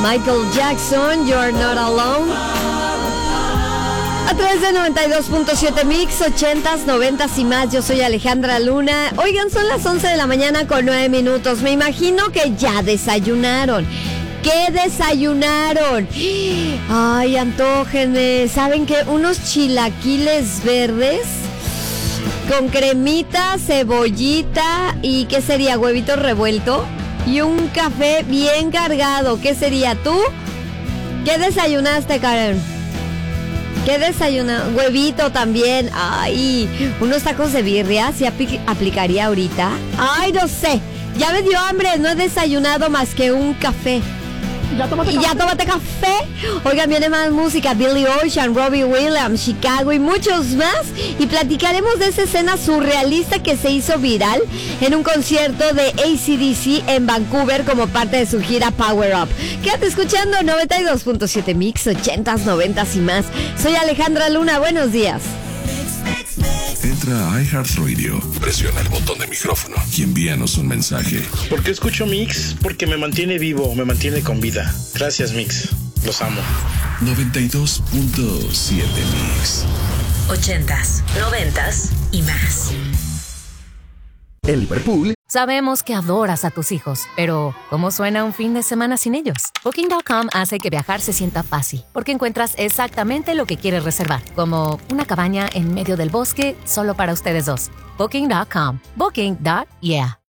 Michael Jackson, You're Not Alone. A través de 92.7 Mix, 80s, 90s y más. Yo soy Alejandra Luna. Oigan, son las 11 de la mañana con 9 minutos. Me imagino que ya desayunaron. ¿Qué desayunaron? Ay, antójenme. ¿Saben qué? Unos chilaquiles verdes con cremita, cebollita y ¿qué sería? Huevito revuelto y un café bien cargado. ¿Qué sería tú? ¿Qué desayunaste, Karen? ¿Qué desayuna? Huevito también. Ay, unos tacos de birria. ¿Sí aplicaría ahorita? Ay, no sé. Ya me dio hambre. No he desayunado más que un café. Ya tómate café. Oigan, viene más música. Billy Ocean, Robbie Williams, Chicago y muchos más. Y platicaremos de esa escena surrealista que se hizo viral en un concierto de AC/DC en Vancouver como parte de su gira Power Up. Quédate escuchando 92.7 Mix, 80s, 90s y más. Soy Alejandra Luna. Buenos días. Entra a iHeartRadio, presiona el botón de micrófono y envíanos un mensaje. ¿Por qué escucho Mix? Porque me mantiene vivo, me mantiene con vida. Gracias, Mix. Los amo. 92.7 Mix. 80s, 90s y más. En Liverpool, sabemos que adoras a tus hijos, pero ¿cómo suena un fin de semana sin ellos? Booking.com hace que viajar se sienta fácil, porque encuentras exactamente lo que quieres reservar, como una cabaña en medio del bosque solo para ustedes dos. Booking.com. Booking.yeah.